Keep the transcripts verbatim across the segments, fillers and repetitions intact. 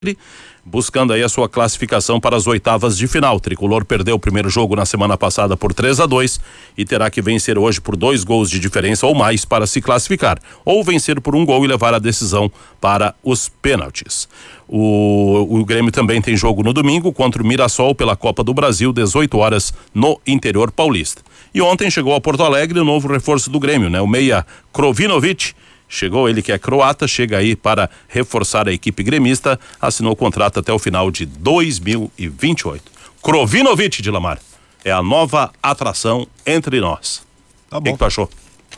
buscando aí a sua classificação para as oitavas de final. O Tricolor perdeu o primeiro jogo na semana passada por três a dois e terá que vencer hoje por dois gols de diferença ou mais para se classificar, ou vencer por um gol e levar a decisão para os pênaltis. O, o Grêmio também tem jogo no domingo contra o Mirassol pela Copa do Brasil, dezoito horas no interior paulista. E ontem chegou a Porto Alegre o novo reforço do Grêmio, né? O meia Krovinovic. Chegou, ele que é croata, chega aí para reforçar a equipe gremista, assinou o contrato até o final de dois mil e vinte e oito. Krovinovic, Dilamar, é a nova atração entre nós. Tá bom. O que, que tu achou?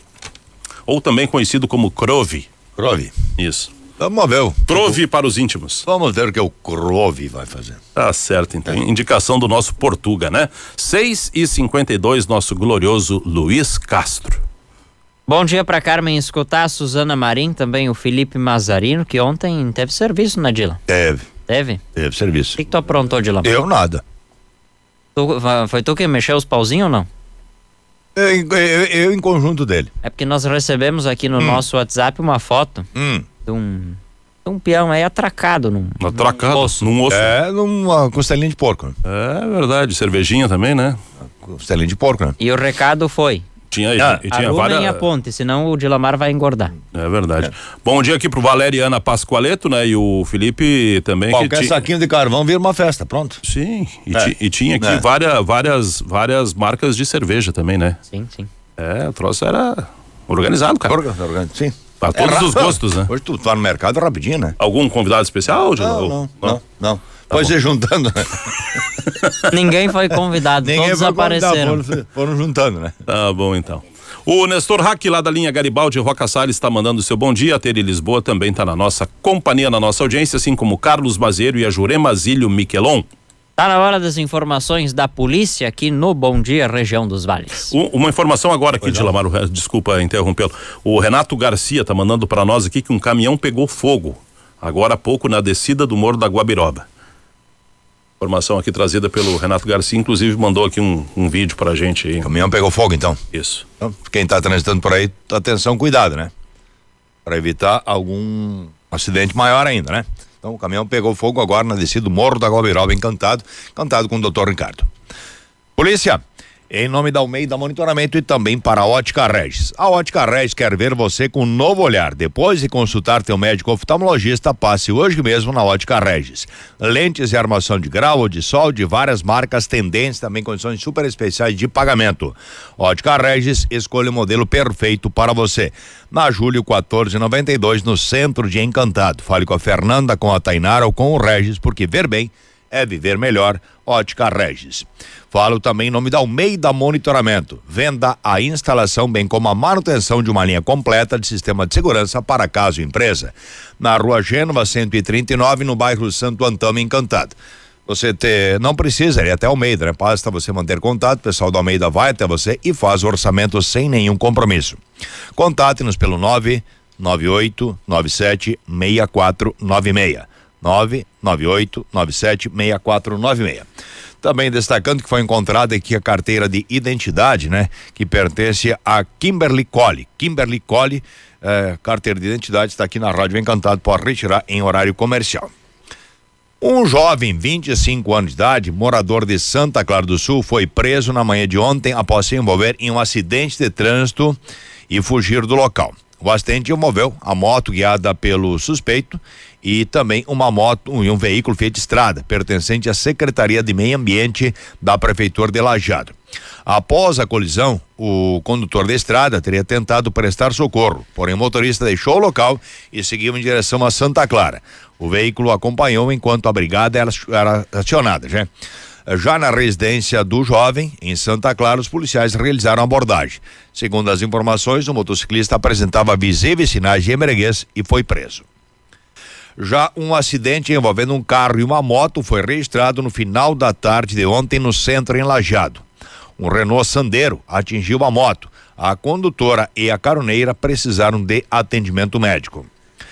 Ou também conhecido como Krove. Krove. Isso. Vamos ver. Krove para os íntimos. Vamos ver o que o Krove vai fazer. Tá certo, então. É. Indicação do nosso Portuga, né? seis e cinquenta e dois, nosso glorioso Luiz Castro. Bom dia para Carmen escutar, a Suzana Marim, também o Felipe Mazarino, que ontem teve serviço, né, Dila? Teve. Teve? Teve serviço. O que, que tu aprontou, Dila? Eu nada. Tu, foi tu que mexeu os pauzinhos ou não? Eu, eu, eu em conjunto dele. É porque nós recebemos aqui no hum. nosso WhatsApp uma foto hum. de, um, de um peão aí atracado num, atracado, num osso. Num osso. É, numa costelinha de porco. Né? É verdade, cervejinha também, né? Costelinha de porco, né? E o recado foi... Tinha, ah, e tinha várias... várias... a ponte, senão o Dilamar vai engordar. É verdade. É. Bom dia aqui pro Valério e Ana Pascoaleto, né? E o Felipe também. Qualquer que saquinho de carvão vira uma festa, pronto. Sim, e, é. ti, e tinha aqui é. várias, várias, várias marcas de cerveja também, né? Sim, sim. É, o troço era organizado, cara. Organizado, sim. Para todos é os gostos, né? Hoje tu tá no mercado rapidinho, né? Algum convidado especial? Não, não, não, não. não. Tá Pode ser juntando. Ninguém foi convidado, Ninguém todos foi apareceram. Foram, foram juntando, né? Tá bom, então. O Nestor Hack, lá da linha Garibaldi Roca Salles, está mandando o seu bom dia. A Tere Lisboa também está na nossa companhia, na nossa audiência, assim como o Carlos Mazeiro e a Jurema Zílio Miquelon. Tá na hora das informações da polícia aqui no Bom Dia, região dos Vales. Um, uma informação agora aqui, Dilamar, desculpa interrompê-lo. O Renato Garcia está mandando para nós aqui que um caminhão pegou fogo, agora há pouco, na descida do Morro da Guabiroba. Informação aqui trazida pelo Renato Garcia, inclusive mandou aqui um, um vídeo pra gente aí. O caminhão pegou fogo, então? Isso. Então, quem tá transitando por aí, atenção, cuidado, né? Para evitar algum acidente maior ainda, né? Então o caminhão pegou fogo agora na descida do Morro da Guabiroba, encantado, encantado com o doutor Ricardo. Polícia, em nome da Almeida Monitoramento e também para a Ótica Regis. A Ótica Regis quer ver você com um novo olhar. Depois de consultar teu médico oftalmologista, passe hoje mesmo na Ótica Regis. Lentes e armação de grau ou de sol de várias marcas, tendências, também condições super especiais de pagamento. Ótica Regis, escolha o modelo perfeito para você. Na Júlio quatorze noventa e dois, no centro de Encantado. Fale com a Fernanda, com a Tainara ou com o Regis, porque ver bem é viver melhor. Ótica Regis. Falo também em nome da Almeida Monitoramento. Venda a instalação, bem como a manutenção de uma linha completa de sistema de segurança para casa ou empresa. Na Rua Gênova, cento e trinta e nove, no bairro Santo Antônio, Encantado. Você te, não precisa ir até Almeida, né? Basta você manter contato, o pessoal da Almeida vai até você e faz o orçamento sem nenhum compromisso. Contate-nos pelo nove nove oito nove sete seis quatro nove seis. nove nove oito nove sete seis quatro nove seis. Também destacando que foi encontrada aqui a carteira de identidade, né? Que pertence a Kimberly Collie. Kimberly Collie, eh, carteira de identidade, está aqui na Rádio Encantado, pode retirar em horário comercial. Um jovem, vinte e cinco anos de idade, morador de Santa Clara do Sul, foi preso na manhã de ontem após se envolver em um acidente de trânsito e fugir do local. O acidente envolveu a moto guiada pelo suspeito e também uma moto e um, um veículo feito de estrada, pertencente à Secretaria de Meio Ambiente da Prefeitura de Lajeado. Após a colisão, o condutor da estrada teria tentado prestar socorro, porém o motorista deixou o local e seguiu em direção a Santa Clara. O veículo acompanhou enquanto a brigada era, era acionada, já. Já na residência do jovem, em Santa Clara, os policiais realizaram a abordagem. Segundo as informações, o motociclista apresentava visíveis sinais de embriaguez e foi preso. Já um acidente envolvendo um carro e uma moto foi registrado no final da tarde de ontem no centro em Lajeado. Um Renault Sandero atingiu a moto. A condutora e a caroneira precisaram de atendimento médico.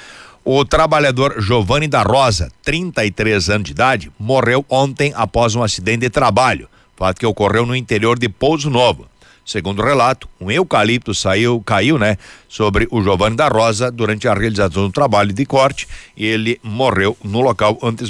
O trabalhador Giovanni da Rosa, trinta e três anos de idade, morreu ontem após um acidente de trabalho, fato que ocorreu no interior de Pouso Novo. Segundo o relato, um eucalipto saiu, caiu, né, sobre o Giovanni da Rosa durante a realização do trabalho de corte e ele morreu no local antes